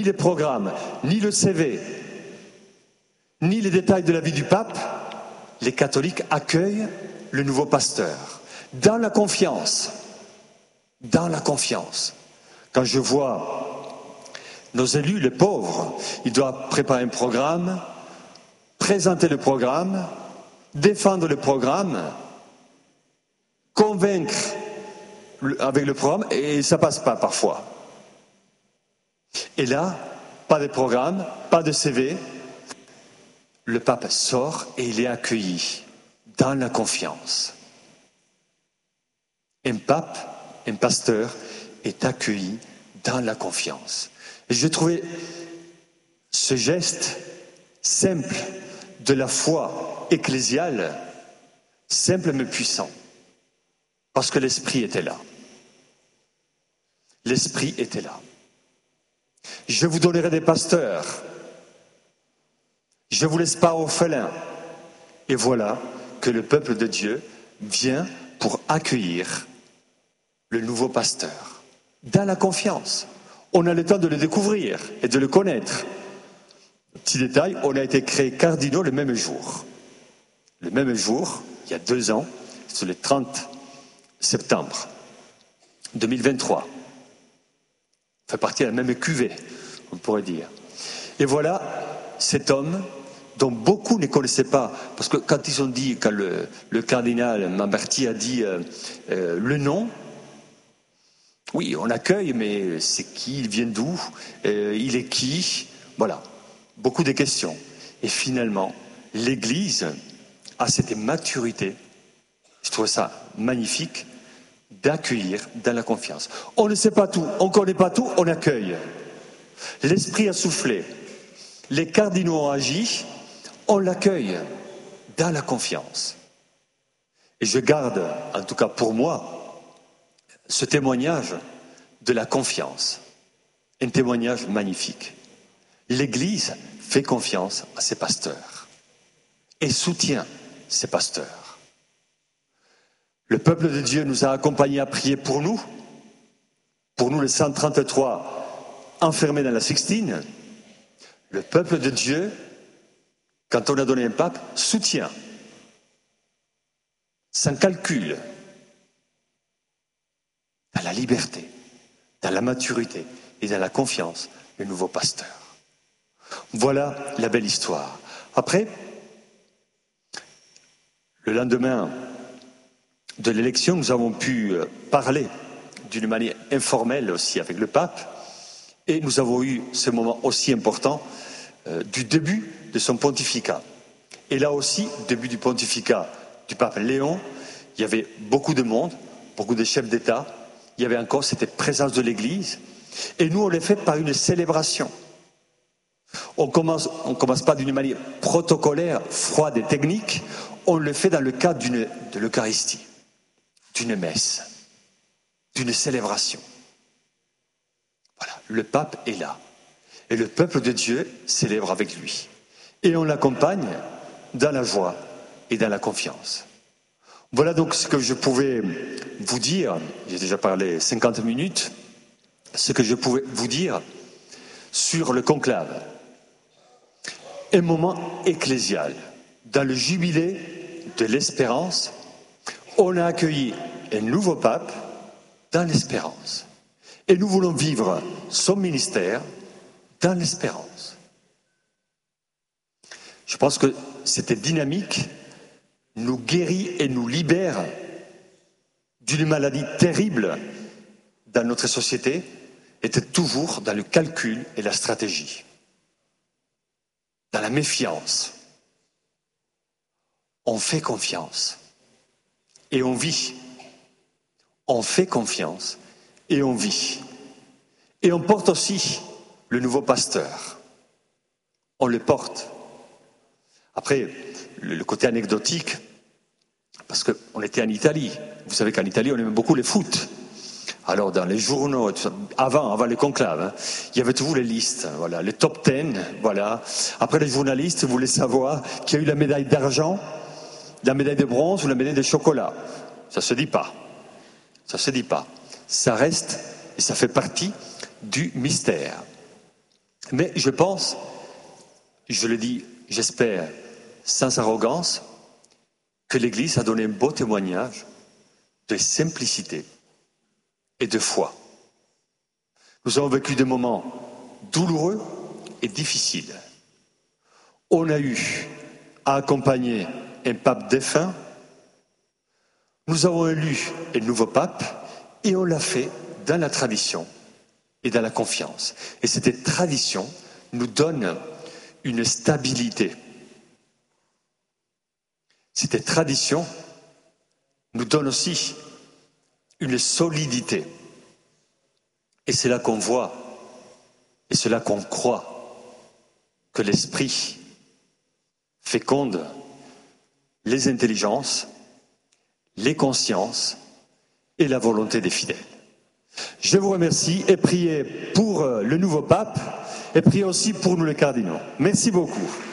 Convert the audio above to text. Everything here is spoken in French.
Ni les programmes, ni le CV, ni les détails de la vie du pape, les catholiques accueillent le nouveau pasteur dans la confiance. Dans la confiance. Quand je vois nos élus, les pauvres, ils doivent préparer un programme, présenter le programme, défendre le programme, convaincre avec le programme, et ça passe pas parfois. Et là, pas de programme, pas de CV. Le pape sort et il est accueilli dans la confiance. Un pape, un pasteur est accueilli dans la confiance. Et je trouvais ce geste simple de la foi ecclésiale, simple mais puissant, parce que l'Esprit était là. L'Esprit était là. Je vous donnerai des pasteurs. Je ne vous laisse pas orphelins. Et voilà que le peuple de Dieu vient pour accueillir le nouveau pasteur. Dans la confiance. On a le temps de le découvrir et de le connaître. Petit détail, on a été créés cardinaux le même jour. Le même jour, il y a 2 ans, c'est le 30 septembre 2023. On fait partie de la même cuvée, on pourrait dire. Et voilà cet homme dont beaucoup ne connaissaient pas, parce que quand ils ont dit, quand le cardinal Mamberti a dit le nom, oui, on accueille, mais c'est qui, il vient d'où, il est qui, voilà, beaucoup de questions. Et finalement, l'Église a cette maturité, je trouve ça magnifique, d'accueillir dans la confiance. On ne sait pas tout, on ne connaît pas tout, on accueille. L'Esprit a soufflé, les cardinaux ont agi, on l'accueille dans la confiance. Et je garde, en tout cas pour moi, ce témoignage de la confiance. Un témoignage magnifique. L'Église fait confiance à ses pasteurs et soutient ses pasteurs. Le peuple de Dieu nous a accompagnés à prier pour nous les 133 enfermés dans la Sixtine. Le peuple de Dieu, quand on a donné un pape, soutient, sans calcul, dans la liberté, dans la maturité et dans la confiance, le nouveau pasteur. Voilà la belle histoire. Après, le lendemain de l'élection, nous avons pu parler d'une manière informelle aussi avec le pape, et nous avons eu ce moment aussi important du début de son pontificat. Et là aussi, début du pontificat du pape Léon, il y avait beaucoup de monde, beaucoup de chefs d'État, il y avait encore cette présence de l'Église, et nous on l'a fait par une célébration. On commence pas d'une manière protocolaire, froide et technique, on le fait dans le cadre de l'Eucharistie, d'une messe, d'une célébration. Voilà, le pape est là. Et le peuple de Dieu célèbre avec lui. Et on l'accompagne dans la joie et dans la confiance. Voilà donc ce que je pouvais vous dire. J'ai déjà parlé 50 minutes. Ce que je pouvais vous dire sur le conclave. Un moment ecclésial. Dans le jubilé de l'espérance, on a accueilli un nouveau pape dans l'espérance. Et nous voulons vivre son ministère dans l'espérance. Je pense que cette dynamique nous guérit et nous libère d'une maladie terrible dans notre société, était toujours dans le calcul et la stratégie, dans la méfiance. On fait confiance et on vit. On fait confiance et on vit. Et on porte aussi le nouveau pasteur. On le porte. Après, le côté anecdotique, parce qu'on était en Italie. Vous savez qu'en Italie, on aime beaucoup le foot. Alors, dans les journaux, avant les conclaves, il y avait toujours les listes, voilà, les top 10, voilà. Après, les journalistes voulaient savoir qui a eu la médaille d'argent, la médaille de bronze ou la médaille de chocolat. Ça se dit pas. Ça se dit pas. Ça reste et ça fait partie du mystère. Mais je pense, je le dis, j'espère, sans arrogance, que l'Église a donné un beau témoignage de simplicité et de foi. Nous avons vécu des moments douloureux et difficiles. On a eu à accompagner un pape défunt. Nous avons élu un nouveau pape et on l'a fait dans la tradition et dans la confiance. Et cette tradition nous donne une stabilité. Cette tradition nous donne aussi une solidité. Et c'est là qu'on voit, et c'est là qu'on croit, que l'Esprit féconde les intelligences, les consciences et la volonté des fidèles. Je vous remercie et priez pour le nouveau pape et priez aussi pour nous les cardinaux. Merci beaucoup.